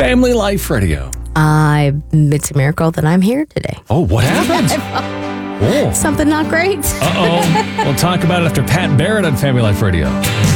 Family Life Radio. It's a miracle that I'm here today. Oh, what happened? Oh. Something not great. Uh-oh. We'll talk about it after Pat Barrett on Family Life Radio.